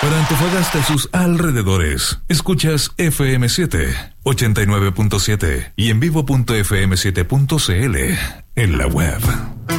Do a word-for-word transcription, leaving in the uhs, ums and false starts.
Para Antofagasta y sus alrededores, escuchas F M siete, ochenta y nueve punto siete y en vivo punto f m siete punto c l en la web.